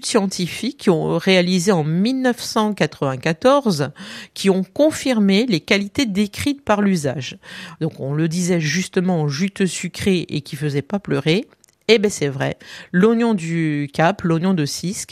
scientifiques qui ont réalisé en 1994, qui ont confirmé les qualités décrites par l'usage. Donc on le disait justement juteux sucré et qui faisait pas pleurer. Eh ben c'est vrai, l'oignon du Cap, l'oignon de Cisque,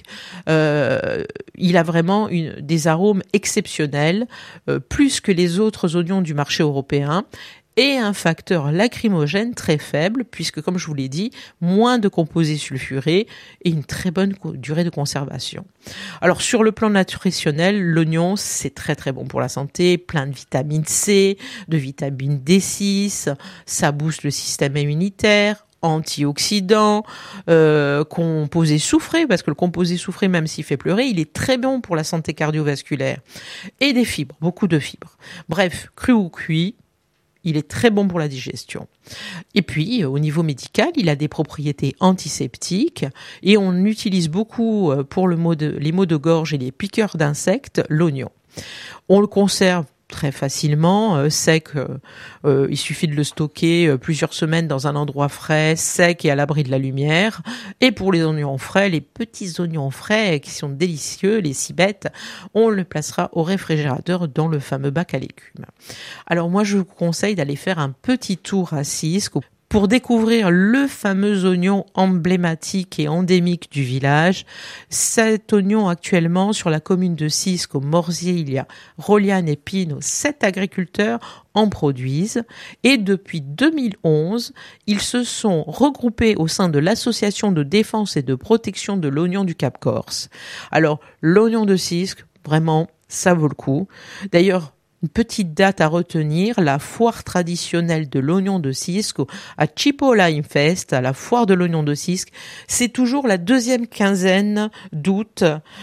il a vraiment des arômes exceptionnels, plus que les autres oignons du marché européen, et un facteur lacrymogène très faible, puisque comme je vous l'ai dit, moins de composés sulfurés et une très bonne durée de conservation. Alors sur le plan nutritionnel, l'oignon c'est très très bon pour la santé, plein de vitamine C, de vitamine D6, ça booste le système immunitaire, antioxydants, composé soufré, parce que le composé soufré, même s'il fait pleurer, il est très bon pour la santé cardiovasculaire. Et des fibres, beaucoup de fibres. Bref, cru ou cuit, il est très bon pour la digestion. Et puis, au niveau médical, il a des propriétés antiseptiques et on utilise beaucoup pour les maux de gorge et les piqûres d'insectes, l'oignon. On le conserve très facilement, sec, il suffit de le stocker plusieurs semaines dans un endroit frais, sec et à l'abri de la lumière. Et pour les oignons frais, les petits oignons frais qui sont délicieux, les cibettes, on le placera au réfrigérateur dans le fameux bac à légumes. Alors moi je vous conseille d'aller faire un petit tour à Cisque pour découvrir le fameux oignon emblématique et endémique du village. Cet oignon actuellement sur la commune de Cisque au Morzier, il y a Roliane et Pino, 7 agriculteurs en produisent et depuis 2011, ils se sont regroupés au sein de l'association de défense et de protection de l'oignon du Cap Corse. Alors l'oignon de Cisque, vraiment, ça vaut le coup. D'ailleurs, une petite date à retenir, la foire traditionnelle de l'oignon de Cisque à Cipolla Fest, à la foire de l'oignon de Cisque. C'est toujours la deuxième quinzaine d'août,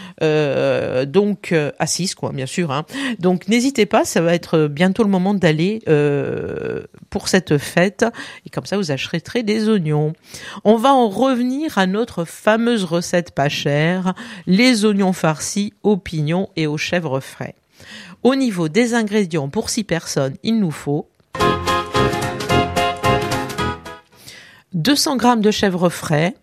donc à Cisque, quoi, bien sûr. Hein. Donc n'hésitez pas, ça va être bientôt le moment d'aller pour cette fête. Et comme ça, vous achèterez des oignons. On va en revenir à notre fameuse recette pas chère, les oignons farcis aux pignons et aux chèvres frais. Au niveau des ingrédients pour 6 personnes, il nous faut 200 g de chèvre frais,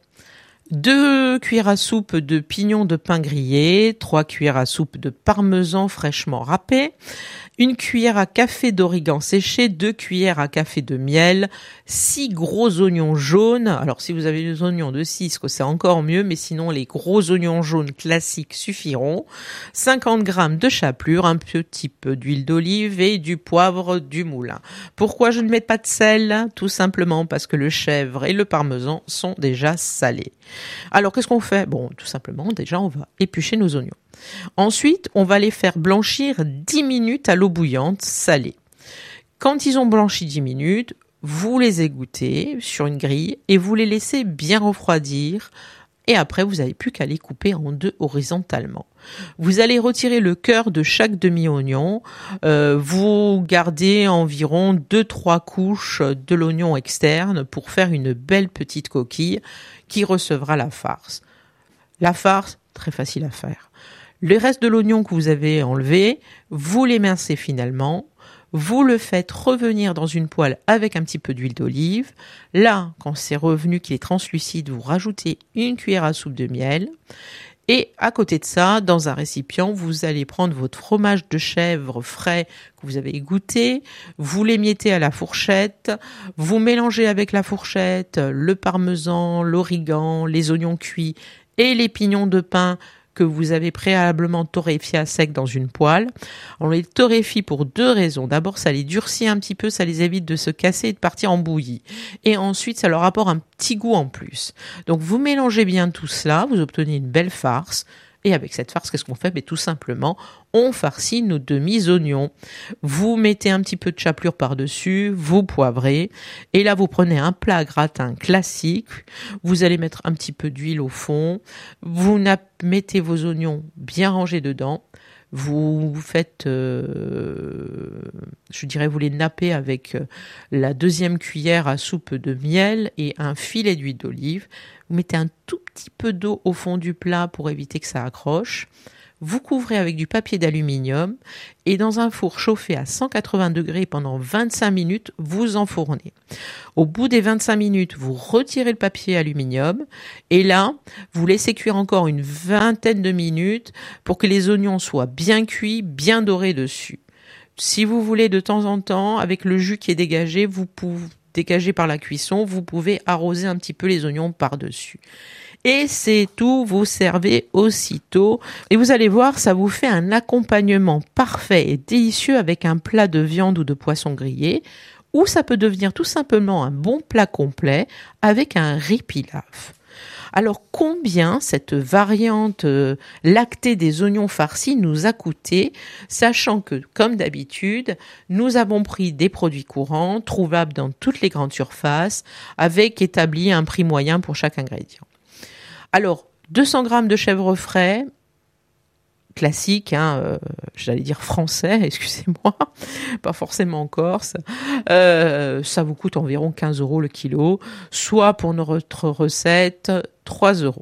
2 cuillères à soupe de pignons de pain grillé, 3 cuillères à soupe de parmesan fraîchement râpé, 1 cuillère à café d'origan séché, 2 cuillères à café de miel, 6 gros oignons jaunes. Alors si vous avez des oignons de Cisque, c'est encore mieux, mais sinon les gros oignons jaunes classiques suffiront. 50 g de chapelure, un petit peu d'huile d'olive et du poivre du moulin. Pourquoi je ne mets pas de sel ? Tout simplement parce que le chèvre et le parmesan sont déjà salés. Alors qu'est-ce qu'on fait ? Bon, tout simplement, déjà on va éplucher nos oignons. Ensuite, on va les faire blanchir 10 minutes à l'eau bouillante salée. Quand ils ont blanchi 10 minutes, vous les égouttez sur une grille et vous les laissez bien refroidir. Et après, vous n'avez plus qu'à les couper en 2 horizontalement. Vous allez retirer le cœur de chaque demi-oignon. Vous gardez environ 2-3 couches de l'oignon externe pour faire une belle petite coquille qui recevra la farce. La farce, très facile à faire. Le reste de l'oignon que vous avez enlevé, vous l'émincez finalement. Vous le faites revenir dans une poêle avec un petit peu d'huile d'olive. Là, quand c'est revenu qu'il est translucide, vous rajoutez 1 cuillère à soupe de miel. Et à côté de ça, dans un récipient, vous allez prendre votre fromage de chèvre frais que vous avez égoutté, vous l'émiettez à la fourchette, vous mélangez avec la fourchette le parmesan, l'origan, les oignons cuits et les pignons de pain que vous avez préalablement torréfiés à sec dans une poêle. On les torréfie pour 2 raisons. D'abord, ça les durcit un petit peu, ça les évite de se casser et de partir en bouillie. Et ensuite, ça leur apporte un petit goût en plus. Donc, vous mélangez bien tout cela, vous obtenez une belle farce. Et avec cette farce, qu'est-ce qu'on fait ? Tout simplement, on farcit nos demi-oignons. Vous mettez un petit peu de chapelure par-dessus, vous poivrez. Et là, vous prenez un plat gratin classique. Vous allez mettre un petit peu d'huile au fond. Vous mettez vos oignons bien rangés dedans. Vous faites, vous les nappez avec la 2e cuillère à soupe de miel et un filet d'huile d'olive. Vous mettez un tout petit peu d'eau au fond du plat pour éviter que ça accroche. vous couvrez avec du papier d'aluminium et dans un four chauffé à 180 degrés pendant 25 minutes, vous enfournez. Au bout des 25 minutes, vous retirez le papier aluminium et là, vous laissez cuire encore une vingtaine de minutes pour que les oignons soient bien cuits, bien dorés dessus. Si vous voulez de temps en temps, avec le jus qui est dégagé, dégagé par la cuisson, vous pouvez arroser un petit peu les oignons par-dessus. Et c'est tout, vous servez aussitôt. Et vous allez voir, ça vous fait un accompagnement parfait et délicieux avec un plat de viande ou de poisson grillé, ou ça peut devenir tout simplement un bon plat complet avec un riz pilaf. Alors combien cette variante lactée des oignons farcis nous a coûté, sachant que, comme d'habitude, nous avons pris des produits courants, trouvables dans toutes les grandes surfaces, avec établi un prix moyen pour chaque ingrédient. Alors, 200 grammes de chèvre frais, classique, j'allais dire français, excusez-moi, pas forcément en Corse, ça vous coûte environ 15 € le kilo, soit pour notre recette, 3 €.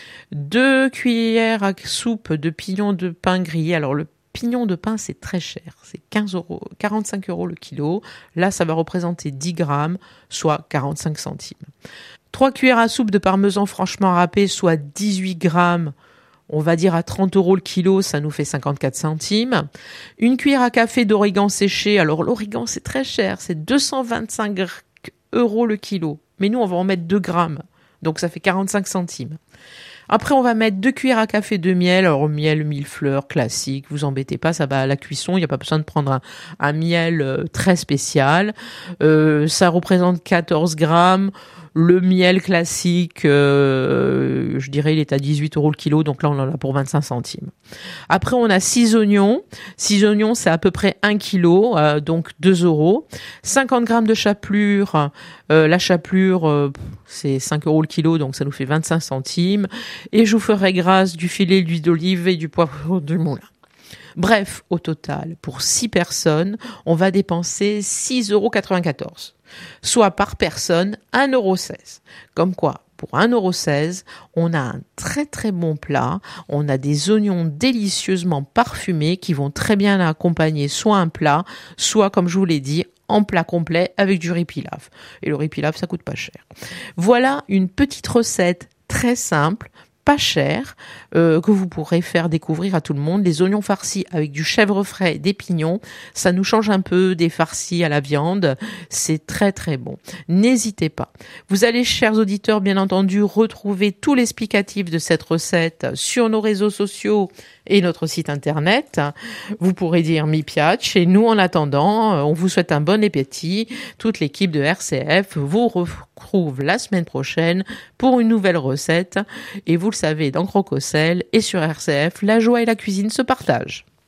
2 cuillères à soupe de pignon de pain grillé. Alors le pignon de pain, c'est très cher, c'est 15 €, 45 € le kilo. Là, ça va représenter 10 grammes, soit 45 centimes. 3 cuillères à soupe de parmesan franchement râpé, soit 18 grammes, on va dire à 30 € le kilo, ça nous fait 54 centimes. Une cuillère à café d'origan séché. Alors l'origan, c'est très cher, c'est 225 € le kilo. Mais nous, on va en mettre 2 grammes, donc ça fait 45 centimes. Après, on va mettre 2 cuillères à café de miel. Alors, miel millefleurs classique, vous embêtez pas, ça va à la cuisson. Il n'y a pas besoin de prendre un miel très spécial. Ça représente 14 grammes. Le miel classique, je dirais, il est à 18 € le kilo. Donc là, on en a pour 25 centimes. Après, on a 6 oignons. 6 oignons, c'est à peu près 1 kilo, donc 2 €. 50 grammes de chapelure. La chapelure, c'est 5 € le kilo, donc ça nous fait 25 centimes. Et je vous ferai grâce du filet d'huile d'olive et du poivre du moulin. Bref, au total, pour 6 personnes, on va dépenser 6,94 €. Soit par personne, 1,16 €. Comme quoi, pour 1,16 €, on a un très très bon plat. On a des oignons délicieusement parfumés qui vont très bien accompagner soit un plat, soit, comme je vous l'ai dit, en plat complet avec du riz pilaf. Et le riz pilaf, ça coûte pas cher. Voilà une petite recette très simple, pas cher, que vous pourrez faire découvrir à tout le monde. Les oignons farcis avec du chèvre frais et des pignons, ça nous change un peu des farcis à la viande. C'est très très bon. N'hésitez pas. Vous allez, chers auditeurs, bien entendu, retrouver tout l'explicatif de cette recette sur nos réseaux sociaux et notre site internet. Vous pourrez dire mi piace. Et nous, en attendant, on vous souhaite un bon appétit. Toute l'équipe de RCF vous retrouve la semaine prochaine pour une nouvelle recette. Et vous le savez, dans Croque-au-Sel et sur RCF, la joie et la cuisine se partagent.